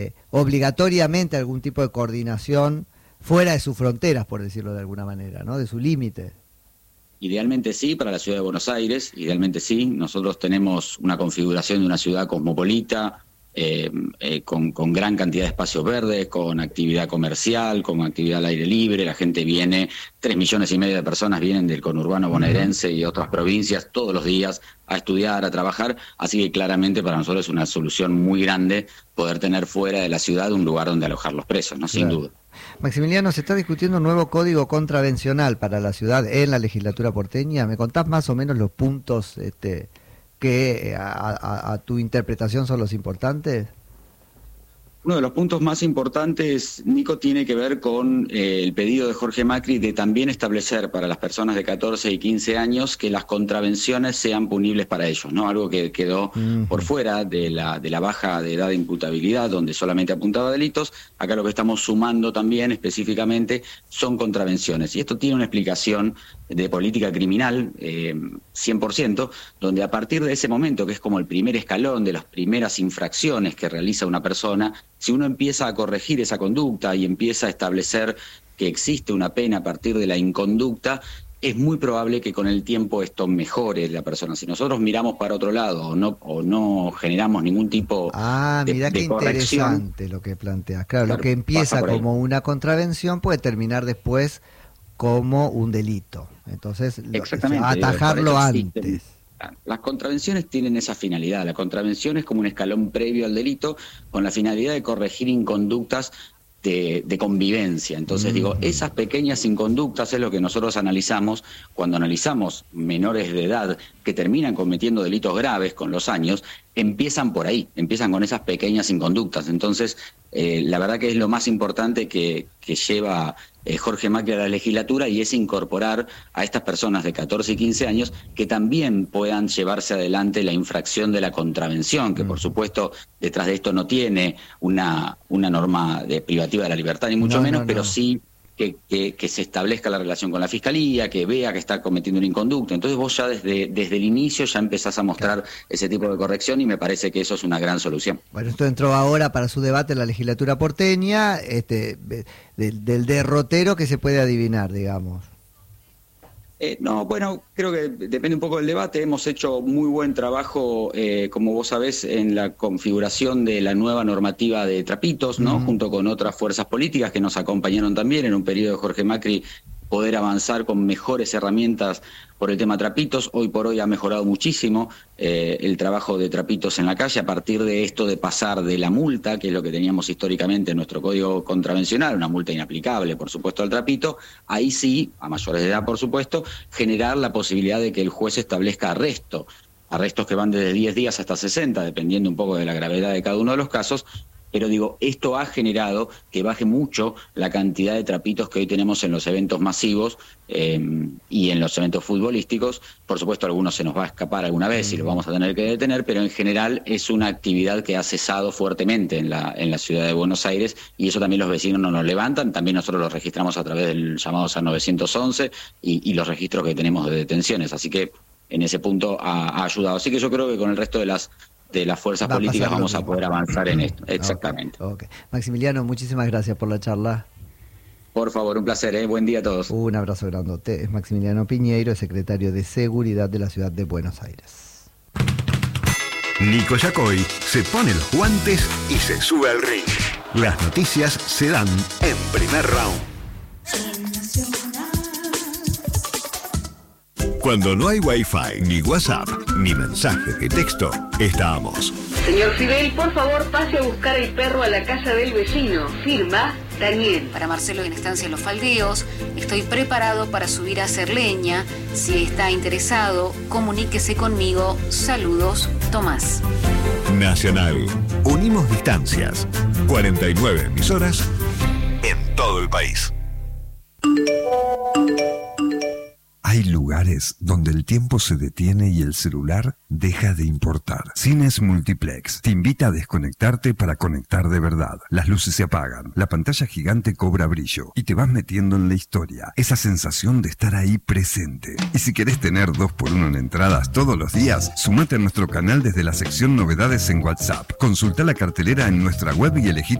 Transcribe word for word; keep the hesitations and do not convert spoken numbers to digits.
obligatoriamente algún tipo de coordinación fuera de sus fronteras, por decirlo de alguna manera, ¿no? De su límite. Idealmente sí, para la ciudad de Buenos Aires, idealmente sí. Nosotros tenemos una configuración de una ciudad cosmopolita, eh, eh, con, con gran cantidad de espacios verdes, con actividad comercial, con actividad al aire libre. La gente viene, tres millones y medio de personas vienen del conurbano bonaerense y otras provincias todos los días a estudiar, a trabajar. Así que claramente para nosotros es una solución muy grande poder tener fuera de la ciudad un lugar donde alojar los presos, ¿no? Sin Claro. duda. Maximiliano, se está discutiendo un nuevo código contravencional para la ciudad en la legislatura porteña. ¿Me contás más o menos los puntos este, que a, a, a tu interpretación son los importantes? Uno de los puntos más importantes, Nico, tiene que ver con eh, el pedido de Jorge Macri de también establecer para las personas de catorce y quince años que las contravenciones sean punibles para ellos, ¿no? Algo que quedó uh-huh. por fuera de la, de la baja de edad de imputabilidad, donde solamente apuntaba a delitos. Acá lo que estamos sumando también específicamente son contravenciones. Y esto tiene una explicación de política criminal, eh, cien por ciento, donde a partir de ese momento, que es como el primer escalón de las primeras infracciones que realiza una persona, si uno empieza a corregir esa conducta y empieza a establecer que existe una pena a partir de la inconducta, es muy probable que con el tiempo esto mejore la persona. Si nosotros miramos para otro lado o no, o no generamos ningún tipo ah, de, mirá de qué corrección... interesante lo que planteas. Claro, claro, lo que empieza como ahí. una contravención puede terminar después como un delito. Entonces, Exactamente, atajarlo digo, antes. Las contravenciones tienen esa finalidad. La contravención es como un escalón previo al delito con la finalidad de corregir inconductas de, de convivencia. Entonces, mm. digo, esas pequeñas inconductas es lo que nosotros analizamos cuando analizamos menores de edad que terminan cometiendo delitos graves con los años, empiezan por ahí, empiezan con esas pequeñas inconductas. Entonces, eh, la verdad que es lo más importante que, que lleva eh, Jorge Macri a la legislatura, y es incorporar a estas personas de catorce y quince años que también puedan llevarse adelante la infracción de la contravención, que por supuesto detrás de esto no tiene una, una norma de privativa de la libertad, ni mucho no, menos, no, pero no. sí Que, que, que se establezca la relación con la Fiscalía, que vea que está cometiendo un inconducto. Entonces vos ya desde, desde el inicio ya empezás a mostrar claro. ese tipo de corrección, y me parece que eso es una gran solución. Bueno, esto entró ahora para su debate en la legislatura porteña, este, de, del derrotero que se puede adivinar, digamos. Eh, no, bueno, creo que depende un poco del debate. Hemos hecho muy buen trabajo, eh, como vos sabés, en la configuración de la nueva normativa de trapitos, ¿no? Uh-huh. Junto con otras fuerzas políticas que nos acompañaron también en un periodo de Jorge Macri, poder avanzar con mejores herramientas por el tema trapitos. Hoy por hoy ha mejorado muchísimo eh, el trabajo de trapitos en la calle a partir de esto de pasar de la multa, que es lo que teníamos históricamente en nuestro código contravencional, una multa inaplicable, por supuesto, al trapito. Ahí sí, a mayores de edad, por supuesto, generar la posibilidad de que el juez establezca arresto, arrestos que van desde diez días hasta sesenta, dependiendo un poco de la gravedad de cada uno de los casos. Pero digo, esto ha generado que baje mucho la cantidad de trapitos que hoy tenemos en los eventos masivos eh, y en los eventos futbolísticos. Por supuesto, algunos se nos va a escapar alguna vez y lo vamos a tener que detener, pero en general es una actividad que ha cesado fuertemente en la, en la ciudad de Buenos Aires, y eso también los vecinos no nos levantan. También nosotros lo registramos a través del llamado a nueve once y, y los registros que tenemos de detenciones. Así que en ese punto ha, ha ayudado. Así que yo creo que con el resto de las de las fuerzas Va políticas vamos a poder avanzar en esto. Exactamente. Okay, okay. Maximiliano, muchísimas gracias por la charla. Por favor, un placer, ¿eh? Buen día a todos. Un abrazo grandote. Es Maximiliano Piñeiro, secretario de Seguridad de la Ciudad de Buenos Aires. Nico Yacoy se pone los guantes y se sube al ring. Las noticias se dan en primer round. Cuando no hay Wi-Fi, ni WhatsApp, ni mensaje de texto, estamos. Señor Fidel, por favor, pase a buscar el perro a la casa del vecino. Firma, Daniel. Para Marcelo en Estancia Los Faldeos, estoy preparado para subir a hacer leña. Si está interesado, comuníquese conmigo. Saludos, Tomás. Nacional. Unimos distancias. cuarenta y nueve emisoras en todo el país. Hay lugares donde el tiempo se detiene y el celular deja de importar. Cines Multiplex te invita a desconectarte para conectar de verdad. Las luces se apagan, la pantalla gigante cobra brillo y te vas metiendo en la historia. Esa sensación de estar ahí presente. Y si querés tener dos por uno en entradas todos los días, sumate a nuestro canal desde la sección novedades en WhatsApp. Consulta la cartelera en nuestra web y elegí